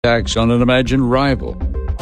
attacks on an imagined rival.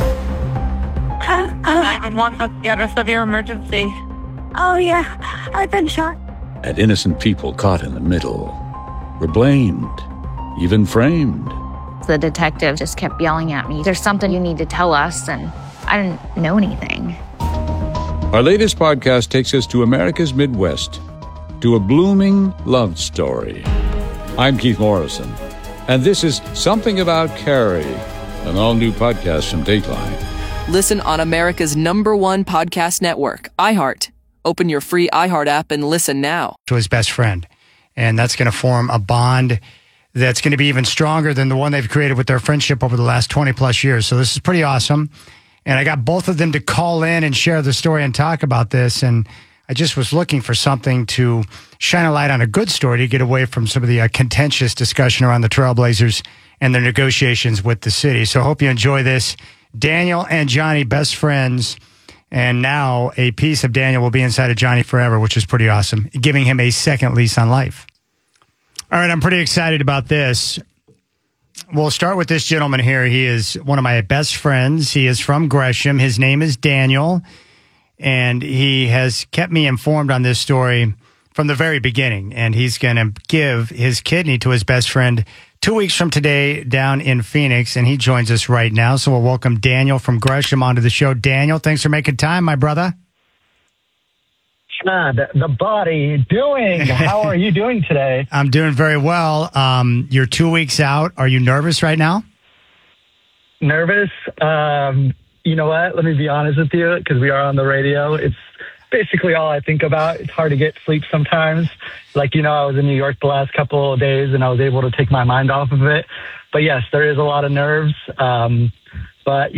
911, got a severe emergency. Oh, yeah, I've been shot. And innocent people caught in the middle were blamed, even framed. The detective just kept yelling at me, "There's something you need to tell us," and I didn't know anything. Our latest podcast takes us to America's Midwest, to a blooming love story. I'm Keith Morrison, and this is Something About Carrie, an all-new podcast from Dateline. Listen on America's #1 podcast network, iHeart. Open your free iHeart app and listen now. To his best friend. And that's going to form a bond that's going to be even stronger than the one they've created with their friendship over the last 20 plus years. So this is pretty awesome. And I got both of them to call in and share the story and talk about this. And I just was looking for something to shine a light on a good story to get away from some of the contentious discussion around the Trailblazers and their negotiations with the city. So I hope you enjoy this. Daniel and Johnny, best friends. And now a piece of Daniel will be inside of Johnny forever, which is pretty awesome, giving him a second lease on life. All right, I'm pretty excited about this. We'll start with this gentleman here. He is one of my best friends. He is from Gresham. His name is Daniel, and he has kept me informed on this story from the very beginning. And he's going to give his kidney to his best friend 2 weeks from today down in Phoenix, and he joins us right now. So we'll welcome Daniel from Gresham onto the show. Daniel, thanks for making time, my brother. The body doing. How are you doing today? I'm doing very well. You're 2 weeks out. Are you nervous right now? Nervous? You know what? Let me be honest with you, because we are on the radio. It's basically all I think about. It's hard to get sleep sometimes. Like, I was in New York the last couple of days, and I was able to take my mind off of it. But yes, there is a lot of nerves. But,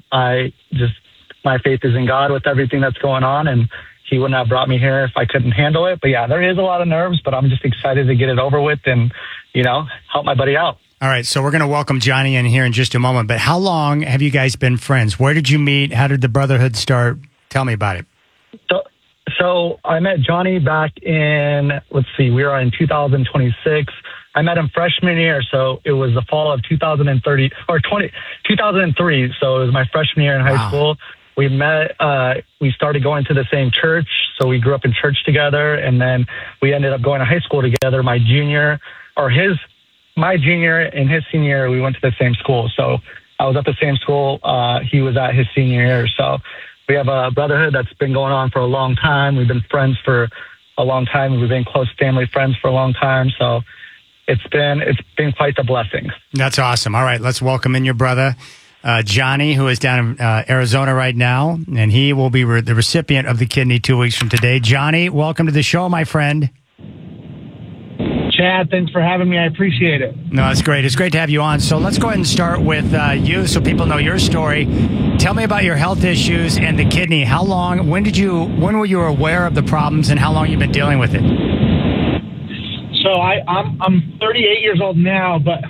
my faith is in God with everything that's going on, and He wouldn't have brought me here if I couldn't handle it. But yeah, there is a lot of nerves, but I'm just excited to get it over with and, help my buddy out. All right, so we're going to welcome Johnny in here in just a moment. But how long have you guys been friends? Where did you meet? How did the brotherhood start? Tell me about it. So I met Johnny back in, we are in 2026. I met him freshman year, so it was the fall of 2003. So it was my freshman year in high school. We met, we started going to the same church, so we grew up in church together, and then we ended up going to high school together. My junior and his senior year, we went to the same school. So I was at the same school, he was at his senior year. So we have a brotherhood that's been going on for a long time. We've been friends for a long time. We've been close family friends for a long time. So it's been quite the blessing. That's awesome. All right, let's welcome in your brother, Johnny, who is down in Arizona right now, and he will be the recipient of the kidney 2 weeks from today. Johnny, welcome to the show, my friend. Chad, thanks for having me. I appreciate it. No, it's great. It's great to have you on. So let's go ahead and start with you so people know your story. Tell me about your health issues and the kidney. When were you aware of the problems, and how long you've been dealing with it? So I'm 38 years old now, but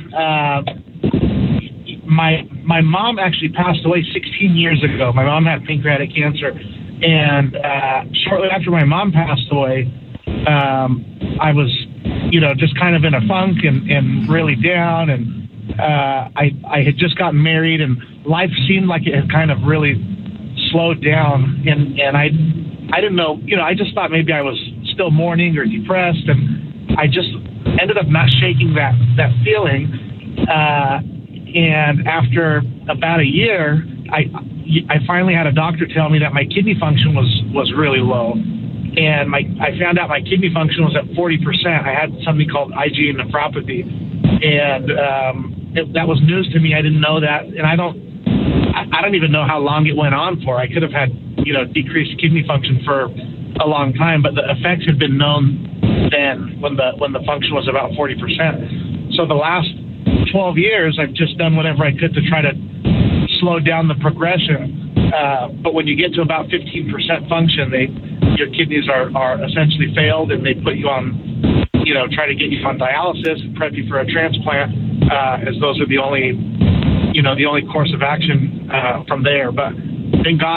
my mom actually passed away 16 years ago. My mom had pancreatic cancer, and shortly after my mom passed away, I was, just kind of in a funk and really down, and I had just gotten married, and life seemed like it had kind of really slowed down, and I didn't know, I just thought maybe I was still mourning or depressed, and I just ended up not shaking that feeling. And after about a year, I finally had a doctor tell me that my kidney function was really low. And I found out my kidney function was at 40%. I had something called IgA nephropathy. And that was news to me. I didn't know that. And I don't even know how long it went on for. I could have had, decreased kidney function for a long time, but the effects had been known then when the function was about 40%. So the last 12 years, I've just done whatever I could to try to slow down the progression. But when you get to about 15% function, your kidneys are essentially failed, and they put you on, try to get you on dialysis and prep you for a transplant, as those are the only course of action from there. But thank God,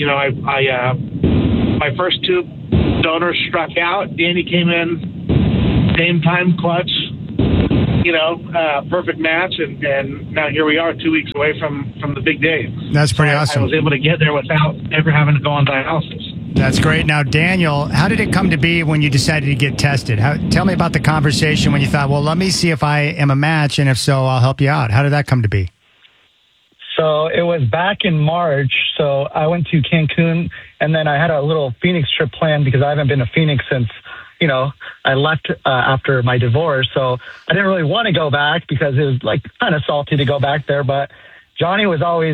my first two donors struck out. Danny came in, same time clutch, perfect match, and now here we are 2 weeks away from the big day. That's pretty awesome. I was able to get there without ever having to go on dialysis. That's great. Now, Daniel, how did it come to be when you decided to get tested? Tell me about the conversation when you thought, well, let me see if I am a match, and if so, I'll help you out. How did that come to be? So it was back in March. So I went to Cancun, and then I had a little Phoenix trip planned because I haven't been to Phoenix since, I left after my divorce. So I didn't really want to go back because it was like kind of salty to go back there. But Johnny was always,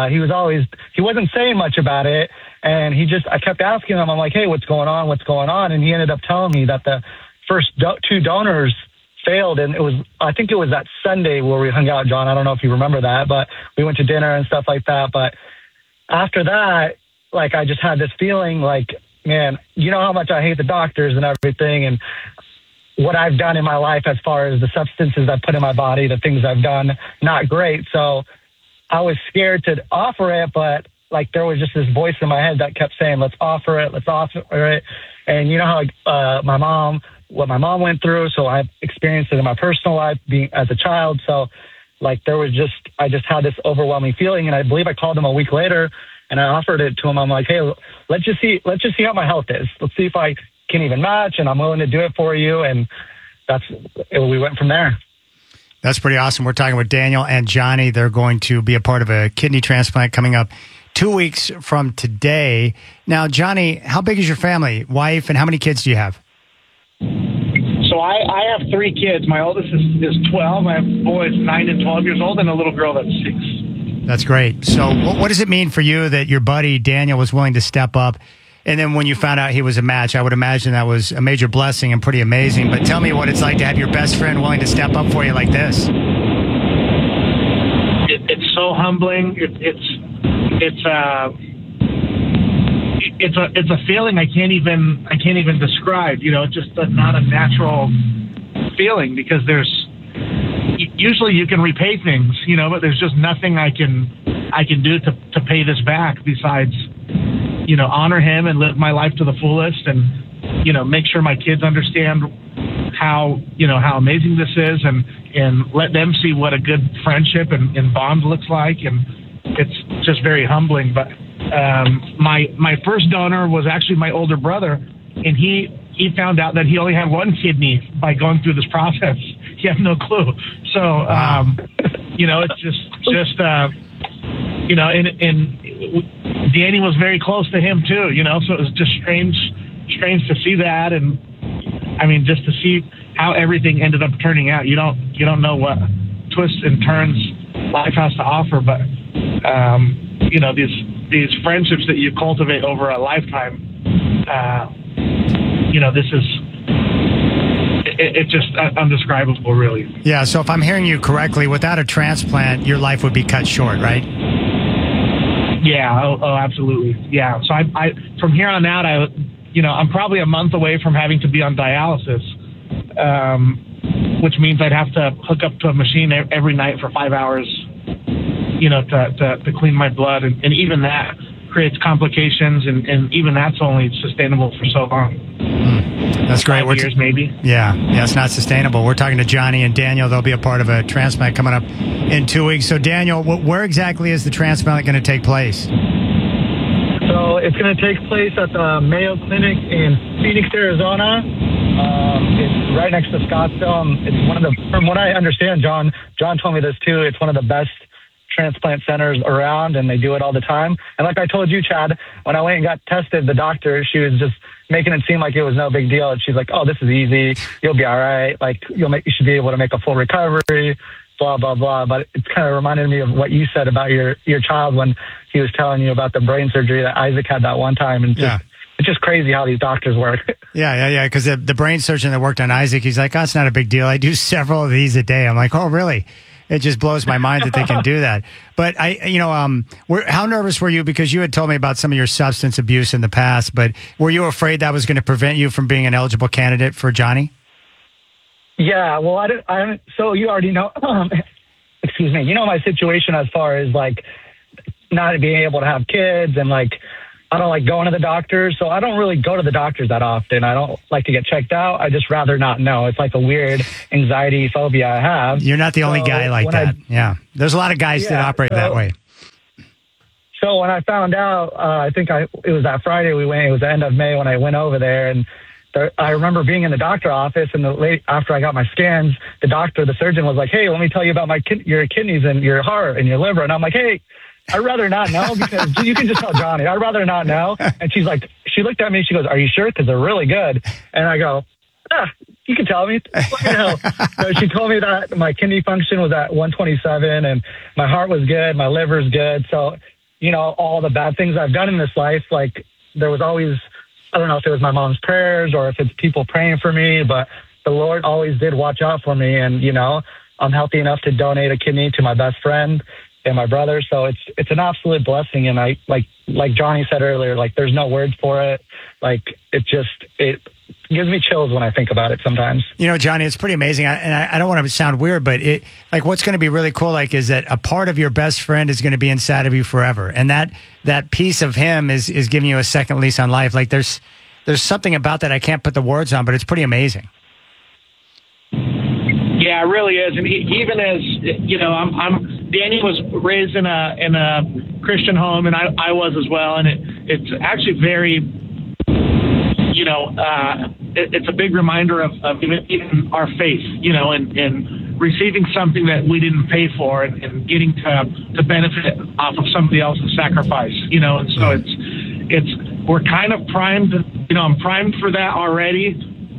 he wasn't saying much about it. And I kept asking him, I'm like, hey, what's going on? What's going on? And he ended up telling me that the first two donors failed. And I think it was that Sunday where we hung out, John. I don't know if you remember that, but we went to dinner and stuff like that. But after that, like, I just had this feeling like, man, you know how much I hate the doctors and everything, and what I've done in my life as far as the substances I've put in my body, the things I've done, not great. So I was scared to offer it, but like there was just this voice in my head that kept saying, let's offer it. And you know how what my mom went through. So I've experienced it in my personal life being as a child. So like I just had this overwhelming feeling, and I believe I called him a week later and I offered it to him. I'm like, hey, let's just see how my health is. Let's see if I can even match, and I'm willing to do it for you. And we went from there. That's pretty awesome. We're talking with Daniel and Johnny. They're going to be a part of a kidney transplant coming up 2 weeks from today. Now, Johnny, how big is your family, wife, and how many kids do you have? So I have 3 kids. My oldest is 12. I have boys 9 and 12 years old, and a little girl that's 6. That's great. So what does it mean for you that your buddy Daniel was willing to step up? And then when you found out he was a match, I would imagine that was a major blessing and pretty amazing. But tell me what it's like to have your best friend willing to step up for you like this. It's so humbling. It's a feeling I can't even describe. It's just not a natural feeling, because usually you can repay things, but there's just nothing I can do to pay this back besides, honor him and live my life to the fullest, and, make sure my kids understand how amazing this is, and let them see what a good friendship and bond looks like. And it's just very humbling. But my first donor was actually my older brother, and he found out that he only had 1 kidney by going through this process. He had no clue. So, it's just and Danny was very close to him too, so it was just strange to see that. And I mean, just to see how everything ended up turning out. You don't know what twists and turns life has to offer, but, these friendships that you cultivate over a lifetime, this is, it's just undescribable, really. Yeah, so if I'm hearing you correctly, without a transplant, your life would be cut short, right? Yeah, oh, absolutely. Yeah, so I from here on out, I'm probably a month away from having to be on dialysis, which means I'd have to hook up to a machine every night for 5 hours, to clean my blood. And even that creates complications, and even that's only sustainable for so long. That's great. 5 years, maybe. Yeah, it's not sustainable. We're talking to Johnny and Daniel. They'll be a part of a transplant coming up in 2 weeks. So, Daniel, where exactly is the transplant going to take place? So it's going to take place at the Mayo Clinic in Phoenix, Arizona. It's right next to Scottsdale. It's from what I understand, John told me this too, it's one of the best transplant centers around, and they do it all the time. And like I told you, Chad, when I went and got tested, the doctor, she was just making it seem like it was no big deal. And she's like, oh, this is easy. You'll be all right. Like, you should be able to make a full recovery, blah, blah, blah. But it's kind of reminded me of what you said about your child when he was telling you about the brain surgery that Isaac had that one time. And it's just crazy how these doctors work. Yeah. Because the brain surgeon that worked on Isaac, he's like, oh, it's not a big deal. I do several of these a day. I'm like, oh, really? It just blows my mind that they can do that. But how nervous were you? Because you had told me about some of your substance abuse in the past, but were you afraid that was going to prevent you from being an eligible candidate for Johnny? Yeah, well, so you already know, excuse me, my situation as far as like not being able to have kids and like, I don't like going to the doctor, so I don't really go to the doctors that often. I don't like to get checked out. I just rather not know. It's like a weird anxiety phobia I have. You're not the only guy like that. Yeah. There's a lot of guys that operate that way. So when I found out, I think it was that Friday we went. It was the end of May when I went over there, and I remember being in the doctor office, and after I got my scans, the surgeon was like, "Hey, let me tell you about your kidneys and your heart and your liver." And I'm like, "Hey, I'd rather not know, because you can just tell Johnny. I'd rather not know." And she looked at me. She goes, "Are you sure? Because they're really good." And I go, "You can tell me." So she told me that my kidney function was at 127, and my heart was good, my liver's good. So, all the bad things I've done in this life, like there was always, I don't know if it was my mom's prayers or if it's people praying for me, but the Lord always did watch out for me. And, I'm healthy enough to donate a kidney to my best friend and my brother. So it's an absolute blessing. And I, like Johnny said earlier, like there's no words for it. Like it gives me chills when I think about it sometimes. Johnny, it's pretty amazing. I don't want to sound weird, but what's going to be really cool, is that a part of your best friend is going to be inside of you forever. And that piece of him is giving you a second lease on life. Like there's something about that I can't put the words on, but it's pretty amazing. Yeah, it really is. And even as, Danny was raised in a Christian home, and I was as well. And it's actually very, it's a big reminder of even our faith, and receiving something that we didn't pay for and getting to benefit off of somebody else's sacrifice, and so we're kind of primed, I'm primed for that already.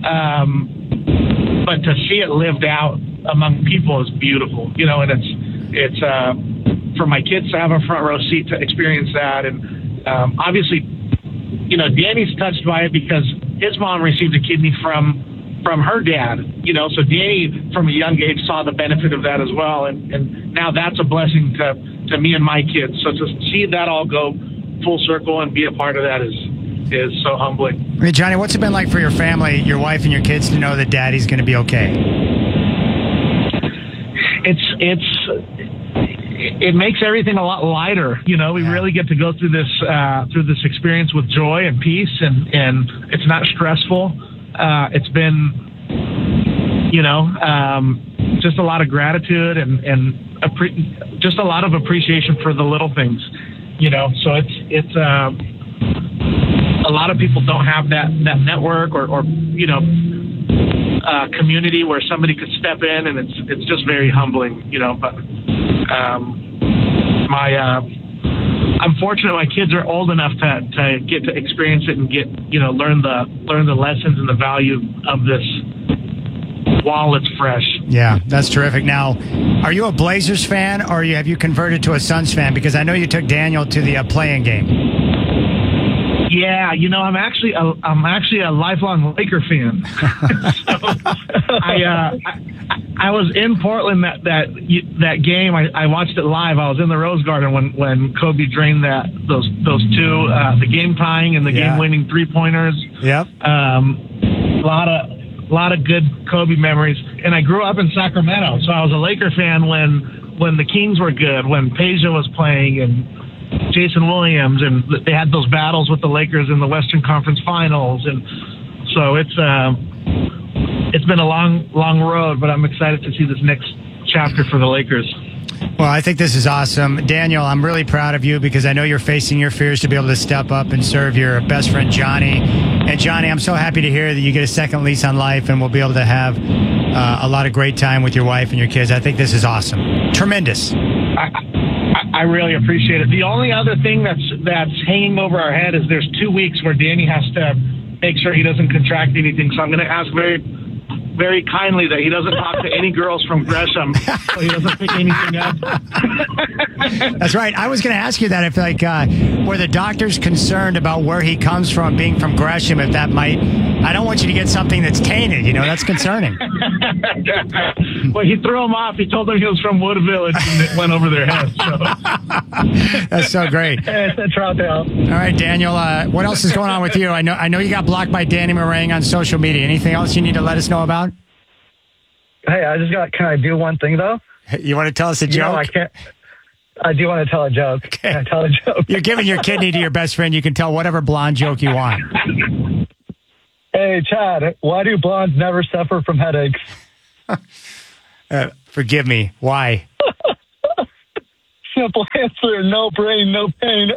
But to see it lived out among people is beautiful, and it's for my kids to have a front row seat to experience that. And obviously, Danny's touched by it because his mom received a kidney from her dad, so Danny from a young age saw the benefit of that as well. And now that's a blessing to me and my kids. So to see that all go full circle and be a part of that is so humbling. Hey, Johnny, what's it been like for your family, your wife and your kids, to know that Daddy's going to be okay? It makes everything a lot lighter. We really get to go through this experience with joy and peace, and it's not stressful. It's been, just a lot of gratitude and just a lot of appreciation for the little things. So it's a lot of people don't have that network or community where somebody could step in, and it's just very humbling, But I'm fortunate my kids are old enough to get to experience it and learn the lessons and the value of this while it's fresh. Yeah, that's terrific. Now, are you a Blazers fan, or have you converted to a Suns fan? Because I know you took Daniel to the playing game. Yeah, I'm actually a lifelong Laker fan. So I was in Portland that game. I watched it live. I was in the Rose Garden when Kobe drained those two, the game tying and the game winning 3-pointers. Yep. A lot of good Kobe memories. And I grew up in Sacramento, so I was a Laker fan when the Kings were good, when Peja was playing and Jason Williams, and they had those battles with the Lakers in the Western Conference Finals. And so it's been a long road, but I'm excited to see this next chapter for the Lakers. Well, I think this is awesome. Daniel, I'm really proud of you because I know you're facing your fears to be able to step up and serve your best friend, Johnny. And Johnny, I'm so happy to hear that you get a second lease on life and we'll be able to have a lot of great time with your wife and your kids. I think this is awesome. Tremendous. I really appreciate it. The only other thing that's hanging over our head is there's 2 weeks where Danny has to make sure he doesn't contract anything. So I'm going to ask very, very kindly that he doesn't talk to any girls from Gresham, so he doesn't pick anything up. That's right. I was going to ask you that if, were the doctors concerned about where he comes from, being from Gresham, if that might... I don't want you to get something that's tainted. That's concerning. Well, he threw him off. He told them he was from Wood Village, and it went over their heads. So. That's so great. It's Troutdale. All right, Daniel, what else is going on with you? I know you got blocked by Danny Meringue on social media. Anything else you need to let us know about? Hey, can I do one thing, though? You want to tell us a joke? I can't. I do want to tell a joke. Okay. Can I tell a joke? You're giving your kidney to your best friend. You can tell whatever blonde joke you want. Hey, Chad, why do blondes never suffer from headaches? Forgive me. Why? Simple answer, no brain, no pain.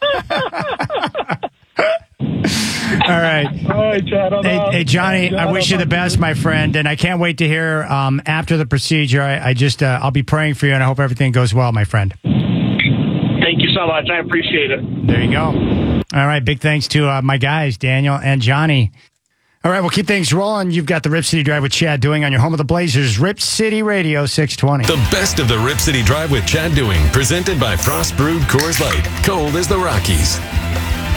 All right. All right, Chad. Hey, Johnny, I wish you the best, my friend, and I can't wait to hear after the procedure. I'll be praying for you, and I hope everything goes well, my friend. Thank you so much. I appreciate it. There you go. All right, big thanks to my guys, Daniel and Johnny. All right, we'll keep things rolling. You've got the Rip City Drive with Chad Doing on your home of the Blazers, Rip City Radio 620. The best of the Rip City Drive with Chad Doing, presented by Frost Brewed Coors Light, cold as the Rockies.